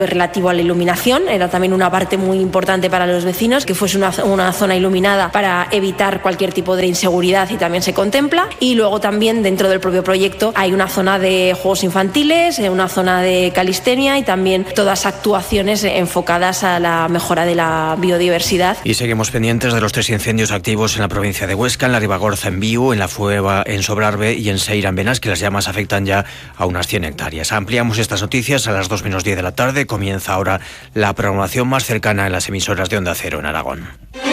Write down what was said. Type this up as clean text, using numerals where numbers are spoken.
Relativo a la iluminación, era también una parte muy importante para los vecinos, que fuese una zona iluminada para evitar cualquier tipo de inseguridad, y también se contempla. Y luego también dentro del propio proyecto hay una zona de juegos infantiles, una zona de calistenia y también todas actuaciones enfocadas a la mejora de la biodiversidad. Y seguimos pendientes de los 3 incendios activos en la provincia de Huesca, en la Ribagorza en Viu, en la Fueva en Sobrarbe y en Seira en Benas, que las llamas afectan ya a unas 100 hectáreas. Ampliamos estas noticias a las 2 menos 10 de la tarde. Comienza ahora la programación más cercana en las emisoras de Onda Cero en Aragón.